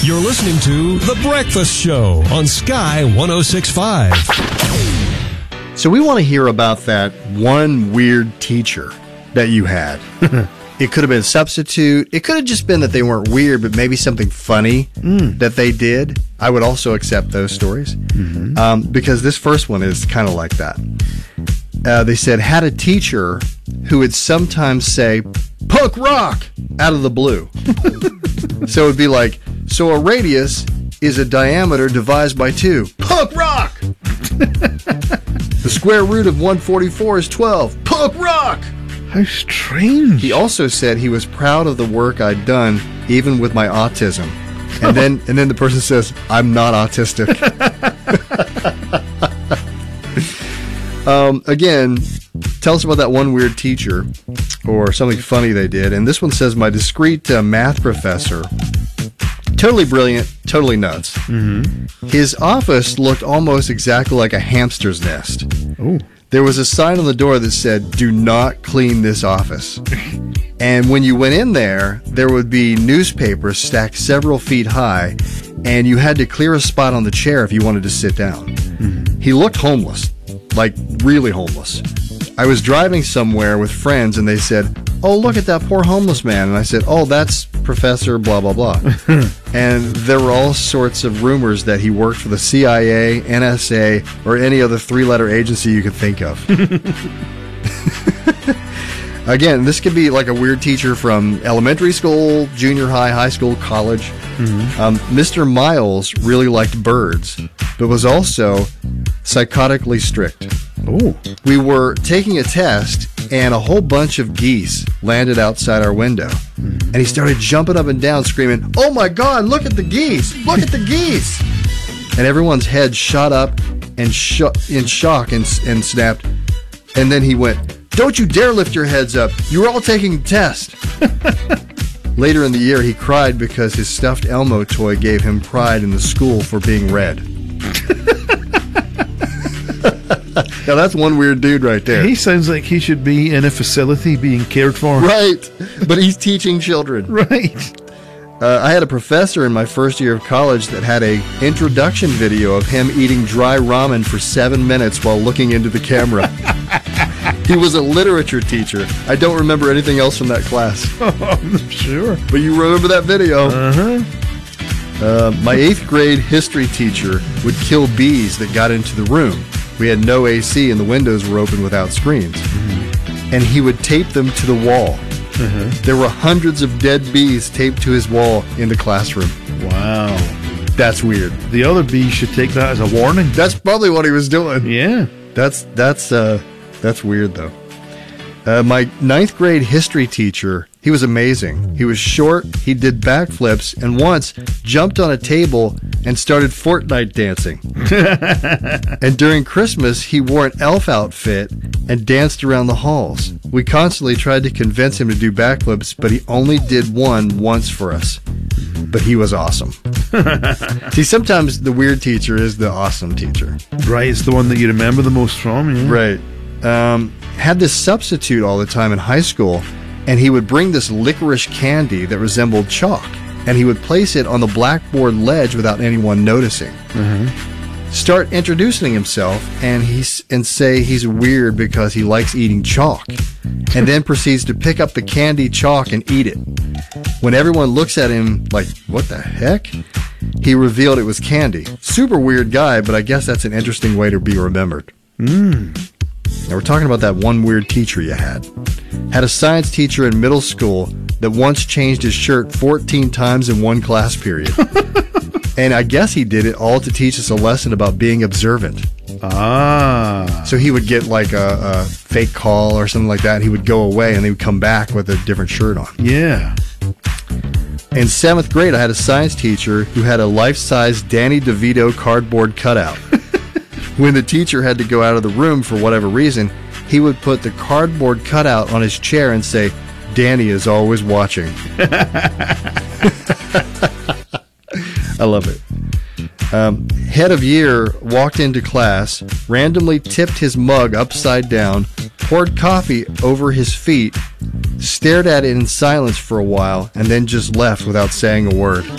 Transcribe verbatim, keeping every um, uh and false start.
You're listening to The Breakfast Show on Sky one oh six point five. So we want to hear about that one weird teacher that you had. It could have been a substitute. It could have just been that they weren't weird, but maybe something funny mm. that they did. I would also accept those stories mm-hmm. um, because this first one is kind of like that. Uh, they said, had a teacher who would sometimes say, "Punk rock," out of the blue. So it would be like, so a radius is a diameter divided by two. Punk rock! The square root of one forty-four is twelve. Punk rock! How strange. He also said he was proud of the work I'd done, even with my autism. And then and then the person says, "I'm not autistic." um, again, tell us about that one weird teacher or something funny they did. And this one says, my discreet uh, math professor, totally brilliant, totally nuts. Mm-hmm. His office looked almost exactly like a hamster's nest. Ooh. There was a sign on the door that said, "Do not clean this office." And when you went in there, there would be newspapers stacked several feet high, and you had to clear a spot on the chair if you wanted to sit down. Mm-hmm. He looked homeless, like really homeless. I was driving somewhere with friends, and they said, "Oh, look at that poor homeless man." And I said, "Oh, that's Professor blah, blah, blah." And there were all sorts of rumors that he worked for the C I A, N S A, or any other three-letter agency you could think of. Again, this could be like a weird teacher from elementary school, junior high, high school, college. Mm-hmm. Um, Mister Miles really liked birds, but was also psychotically strict. Ooh. We were taking a test, and a whole bunch of geese landed outside our window. Mm-hmm. And he started jumping up and down, screaming, "Oh my God, look at the geese! Look at the geese!" And everyone's head shot up and sh- in shock and, and snapped. And then he went, "Don't you dare lift your heads up. You were all taking the test." Later in the year, he cried because his stuffed Elmo toy gave him pride in the school for being red. Now, that's one weird dude right there. He sounds like he should be in a facility being cared for. Right. But he's teaching children. Right. Uh, I had a professor in my first year of college that had a introduction video of him eating dry ramen for seven minutes while looking into the camera. He was a literature teacher. I don't remember anything else from that class. Oh, I'm sure. But you remember that video. Uh-huh. Uh, my eighth grade history teacher would kill bees that got into the room. We had no A C and the windows were open without screens. Mm-hmm. And he would tape them to the wall. Uh-huh. There were hundreds of dead bees taped to his wall in the classroom. Wow. That's weird. The other bees should take that as a warning. That's probably what he was doing. Yeah. That's that's uh, that's weird, though. Uh, my ninth grade history teacher, he was amazing. He was short, he did backflips, and once jumped on a table and started Fortnite dancing. And during Christmas, he wore an elf outfit and danced around the halls. We constantly tried to convince him to do backflips, but he only did one once for us. But he was awesome. See, sometimes the weird teacher is the awesome teacher. Right, it's the one that you remember the most from, yeah. Right. Um, had this substitute all the time in high school, and he would bring this licorice candy that resembled chalk, and he would place it on the blackboard ledge without anyone noticing. Mm-hmm. Start introducing himself, and he's and say he's weird because he likes eating chalk, and then proceeds to pick up the candy chalk and eat it. When everyone looks at him like, "What the heck?" he revealed it was candy. Super weird guy, but I guess that's an interesting way to be remembered. Mm. Now, we're talking about that one weird teacher you had. Had a science teacher in middle school that once changed his shirt fourteen times in one class period. And I guess he did it all to teach us a lesson about being observant. Ah. So he would get like a, a fake call or something like that, and he would go away, and he would come back with a different shirt on. Yeah. In seventh grade, I had a science teacher who had a life-size Danny DeVito cardboard cutout. When the teacher had to go out of the room for whatever reason, he would put the cardboard cutout on his chair and say, "Danny is always watching." I love it. Um, head of year walked into class, randomly tipped his mug upside down, poured coffee over his feet, stared at it in silence for a while, and then just left without saying a word.